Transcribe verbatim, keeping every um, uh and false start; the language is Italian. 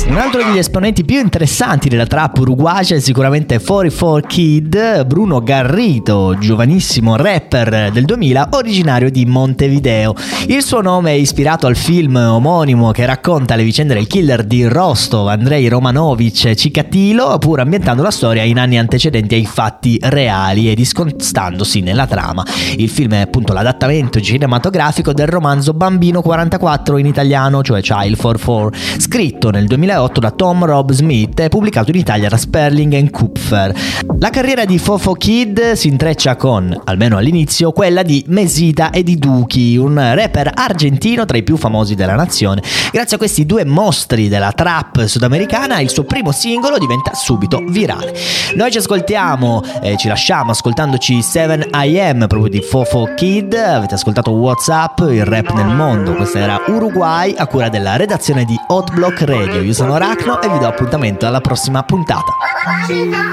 Un altro degli esponenti più interessanti della trap uruguagia è sicuramente quarantaquattro Kid, Bruno Garrido, giovanissimo rapper del duemila originario di Montevideo. Il suo nome è ispirato al film omonimo che racconta le vicende del killer di Rostov, Andrei Romanovic Cicatilo, pur ambientando la storia in anni antecedenti ai fatti reali e discostandosi nella trama. Il film è appunto l'adattamento cinematografico del romanzo Bambino quarantaquattro in italiano, cioè Child quarantaquattro, scritto nel duemilaotto da Tom Rob Smith e pubblicato in Italia da Sperling and Kupfer. La carriera di Fofo Kid si intreccia con, almeno all'inizio, quella di Mesita e di Duki, un rapper argentino tra i più famosi della nazione. Grazie a questi due mostri della trap sudamericana, il suo primo singolo diventa subito virale. Noi ci ascoltiamo e ci lasciamo ascoltandoci seven I am proprio di Fofo Kid. Avete ascoltato WhatsApp, il rap nel mondo. Questa era Uruguay a cura della redazione di Hot Block Radio. Io sono Arachno e vi do appuntamento alla prossima puntata.